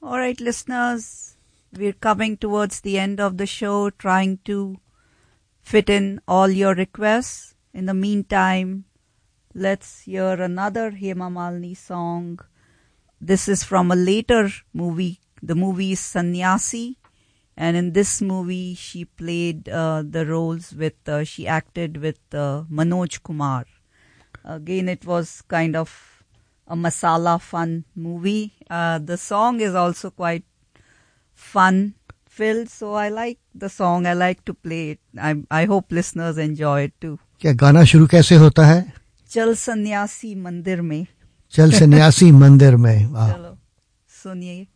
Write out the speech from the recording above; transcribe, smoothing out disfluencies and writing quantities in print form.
All right, listeners, we're coming towards the end of the show, trying to fit in all your requests. In the meantime, let's hear another Hema Malini song. This is from a later movie. The movie is Sannyasi. And in this movie, she played the roles with, she acted with Manoj Kumar. Again, it was kind of a masala fun movie. The song is also quite fun filled, so I like the song. I like to play it. I hope listeners enjoy it too. क्या गाना शुरू कैसे होता है? चल सन्यासी मंदिर में. चल सन्यासी मंदिर में. चलो सुनिए.